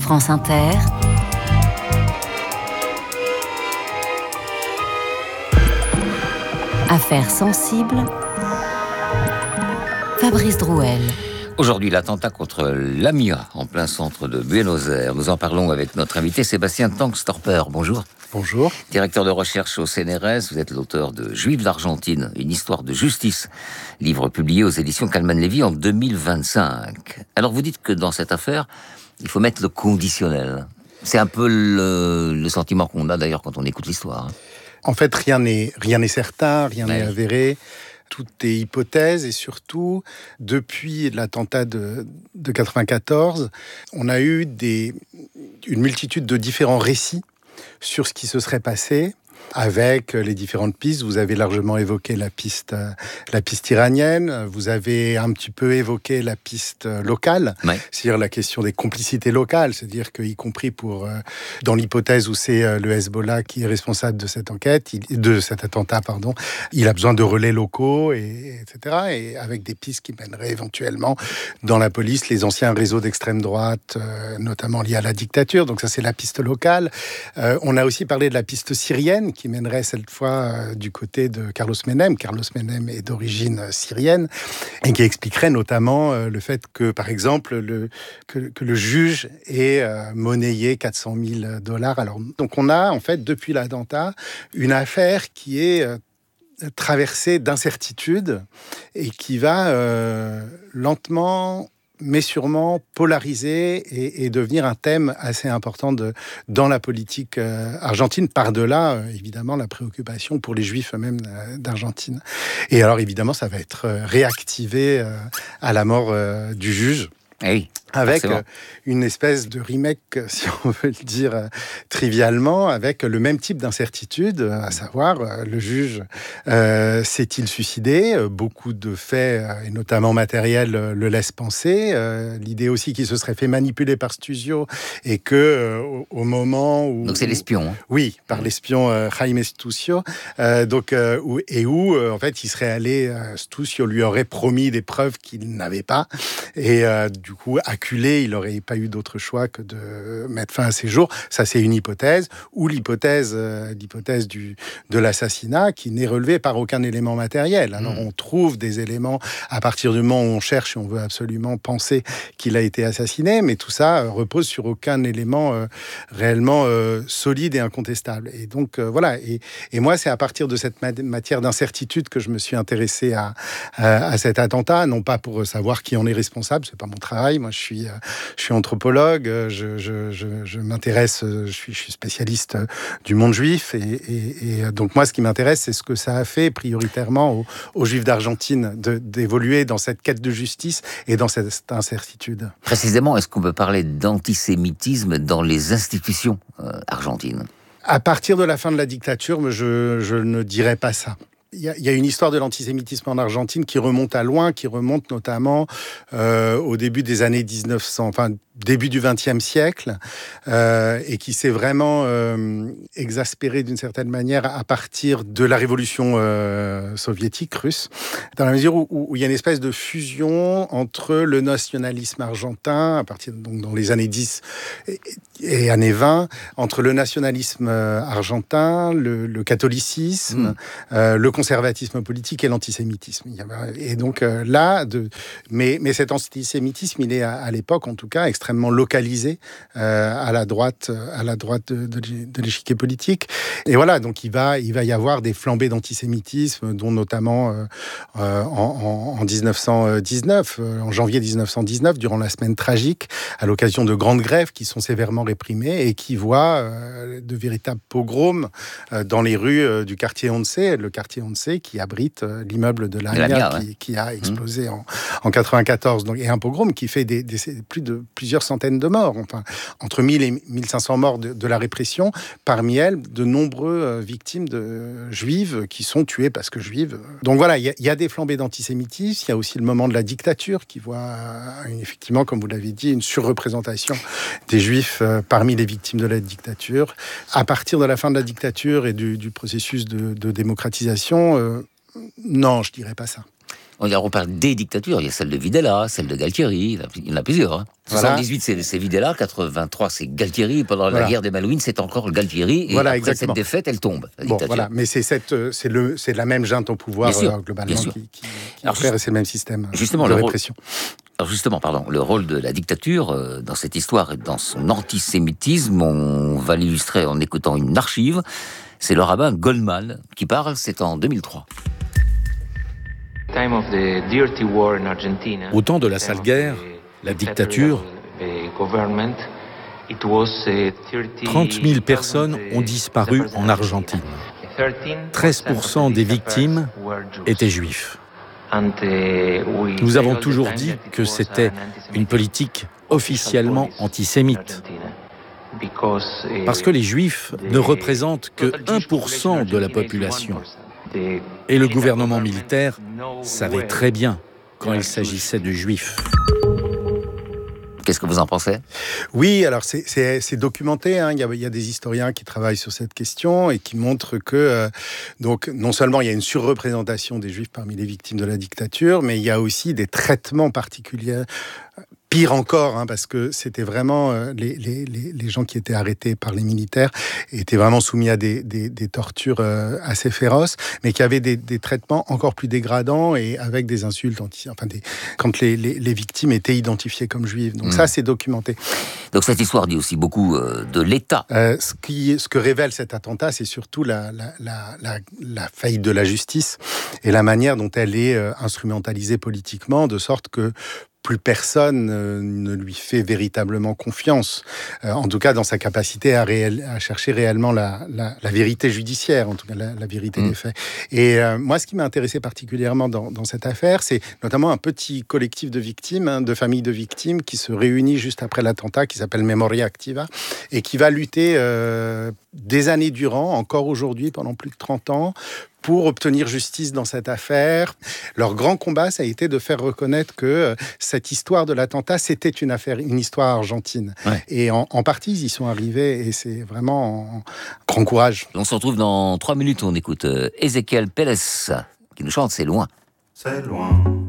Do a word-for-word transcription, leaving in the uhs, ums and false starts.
France Inter, Affaires sensibles, Fabrice Drouel. Aujourd'hui, l'attentat contre l'A M I A, en plein centre de Buenos Aires. Nous en parlons avec notre invité Sébastien Tangstorper. Bonjour. Bonjour. Directeur de recherche au C N R S, vous êtes l'auteur de Juifs d'Argentine, une histoire de justice, livre publié aux éditions Calman Levy en deux mille vingt-cinq. Alors vous dites que dans cette affaire, il faut mettre le conditionnel. C'est un peu le, le sentiment qu'on a d'ailleurs quand on écoute l'histoire. En fait, rien n'est, rien n'est certain, rien Ouais. n'est avéré. Tout est hypothèse et surtout, depuis l'attentat de, de quatre-vingt-quatorze, on a eu des, une multitude de différents récits sur ce qui se serait passé avec les différentes pistes. Vous avez largement évoqué la piste, la piste iranienne, vous avez un petit peu évoqué la piste locale, Ouais. c'est-à-dire la question des complicités locales, c'est-à-dire qu'y compris pour, dans l'hypothèse où c'est le Hezbollah qui est responsable de cette enquête, il, de cet attentat, pardon, il a besoin de relais locaux, et, etc. Et avec des pistes qui mèneraient éventuellement dans la police les anciens réseaux d'extrême droite, euh, notamment liés à la dictature. Donc ça, c'est la piste locale. Euh, on a aussi parlé de la piste syrienne, qui mènerait cette fois euh, du côté de Carlos Menem. Carlos Menem est d'origine euh, syrienne, et qui expliquerait notamment euh, le fait que, par exemple, le, que, que le juge ait euh, monnayé quatre cent mille dollars. Alors, donc on a, en fait, depuis l'attentat, une affaire qui est euh, traversée d'incertitudes et qui va euh, lentement mais sûrement polariser et, et devenir un thème assez important de, dans la politique euh, argentine, par-delà, euh, évidemment, la préoccupation pour les Juifs eux-mêmes euh, d'Argentine. Et alors, évidemment, ça va être euh, réactivé euh, à la mort euh, du juge. Eh oui. Avec Forcément. une espèce de remake, si on veut le dire euh, trivialement, avec le même type d'incertitude, à savoir, euh, le juge euh, s'est-il suicidé ? Beaucoup de faits, euh, et notamment matériels, euh, le laissent penser. Euh, l'idée aussi qu'il se serait fait manipuler par Stusio, et que euh, au, au moment où... Donc c'est l'espion. Hein. Oui, par l'espion euh, Jaime Stusio, euh, donc, euh, où, et où, euh, en fait, il serait allé, euh, Stusio lui aurait promis des preuves qu'il n'avait pas, et euh, du coup, acculé, il n'aurait pas eu d'autre choix que de mettre fin à ses jours. Ça, c'est une hypothèse. Ou l'hypothèse, euh, l'hypothèse du, de l'assassinat, qui n'est relevée par aucun élément matériel. Alors, mmh. on trouve des éléments à partir du moment où on cherche et on veut absolument penser qu'il a été assassiné, mais tout ça euh, repose sur aucun élément euh, réellement euh, solide et incontestable. Et donc, euh, voilà. Et, et moi, c'est à partir de cette ma- matière d'incertitude que je me suis intéressé à, à, à cet attentat, non pas pour savoir qui en est responsable, c'est pas mon travail. Moi, je suis, euh, je suis anthropologue, je, je, je, je m'intéresse, je suis, je suis spécialiste du monde juif, et, et, et donc moi, ce qui m'intéresse, c'est ce que ça a fait prioritairement aux, aux Juifs d'Argentine de, d'évoluer dans cette quête de justice et dans cette, cette incertitude. Précisément, est-ce qu'on peut parler d'antisémitisme dans les institutions euh, argentines ? À partir de la fin de la dictature, je, je ne dirais pas ça. Il y, a, il y a une histoire de l'antisémitisme en Argentine qui remonte à loin, qui remonte notamment euh, au début des années dix-neuf cents, enfin début du vingtième siècle, euh, et qui s'est vraiment euh, exaspéré d'une certaine manière à partir de la révolution euh, soviétique, russe, dans la mesure où, où il y a une espèce de fusion entre le nationalisme argentin, à partir donc dans les années dix et, et années vingt, entre le nationalisme argentin, le, le catholicisme, mmh. euh, le conservatisme politique et l'antisémitisme. Et donc euh, là, de, mais, mais cet antisémitisme, il est à, à l'époque, en tout cas, extrêmement localisé euh, à la droite, à la droite de, de, de l'échiquier politique. Et voilà, donc il va, il va y avoir des flambées d'antisémitisme, dont notamment euh, euh, en, en, en dix-neuf cent dix-neuf, euh, en janvier dix-neuf cent dix-neuf, durant la semaine tragique, à l'occasion de grandes grèves qui sont sévèrement réprimées et qui voient euh, de véritables pogroms euh, dans les rues euh, du quartier Once, le quartier Once qui abrite euh, l'immeuble de l'A M I A, qui, ouais. qui a explosé mmh. en, en quatre-vingt-quatorze. Donc, et un pogrom qui fait des, des, plus de plusieurs centaines de morts, enfin, entre mille et mille cinq cents morts de, de la répression, parmi elles, de nombreux euh, victimes de juives qui sont tuées parce que juives. Donc voilà, il y, y a des flambées d'antisémitisme, il y a aussi le moment de la dictature qui voit, euh, effectivement, comme vous l'avez dit, une surreprésentation des juifs euh, parmi les victimes de la dictature. À partir de la fin de la dictature et du, du processus de, de démocratisation, euh, non, je dirais pas ça. On parle des dictatures, il y a celle de Videla, celle de Galtieri, il y en a plusieurs. Hein. Voilà. soixante-dix-huit, c'est, c'est Videla, quatre-vingt-trois, c'est Galtieri, pendant voilà. la guerre des Malouines, c'est encore Galtieri, et voilà, après exactement. cette défaite, elle tombe, la bon, dictature. voilà. Mais c'est, cette, c'est, le, c'est la même junte au pouvoir, sûr, euh, globalement, qui, qui, qui Alors, opère, et c'est le même système justement, de le répression. Rôle, alors justement, pardon, le rôle de la dictature, euh, dans cette histoire et dans son antisémitisme, on va l'illustrer en écoutant une archive. C'est le rabbin Goldman qui parle, c'est en deux mille trois. Au temps de la sale guerre, la dictature, trente mille personnes ont disparu en Argentine. treize pour cent des victimes étaient juifs. Nous avons toujours dit que c'était une politique officiellement antisémite. Parce que les juifs ne représentent que un pour cent de la population. Et le gouvernement militaire savait très bien quand il s'agissait de juifs. Qu'est-ce que vous en pensez ? Oui, alors c'est, c'est, c'est documenté. Hein. Il y a, il y a des historiens qui travaillent sur cette question et qui montrent que euh, donc non seulement il y a une surreprésentation des Juifs parmi les victimes de la dictature, mais il y a aussi des traitements particuliers. Pire encore, hein, parce que c'était vraiment euh, les, les, les gens qui étaient arrêtés par les militaires étaient vraiment soumis à des, des, des tortures euh, assez féroces, mais qui avaient des, des traitements encore plus dégradants et avec des insultes, anti, enfin des, quand les, les, les victimes étaient identifiées comme juives. Donc mmh. ça, c'est documenté. Donc cette histoire dit aussi beaucoup euh, de l'État. Euh, ce, qui, ce que révèle cet attentat, c'est surtout la, la, la, la, la faillite de la justice et la manière dont elle est euh, instrumentalisée politiquement, de sorte que plus personne euh, ne lui fait véritablement confiance, euh, en tout cas dans sa capacité à, réel, à chercher réellement la, la, la vérité judiciaire, en tout cas la, la vérité mmh. des faits. Et euh, moi, ce qui m'a intéressé particulièrement dans, dans cette affaire, c'est notamment un petit collectif de victimes, hein, de familles de victimes, qui se réunit juste après l'attentat, qui s'appelle Memoria Activa, et qui va lutter euh, des années durant, encore aujourd'hui, pendant plus de trente ans, pour obtenir justice dans cette affaire. Leur grand combat, ça a été de faire reconnaître que euh, cette histoire de l'attentat, c'était une affaire, une histoire argentine. Ouais. Et en, en partie, ils y sont arrivés, et c'est vraiment un grand courage. On se retrouve dans trois minutes, on écoute euh, Ezequiel Pérez, qui nous chante « C'est loin ». C'est loin.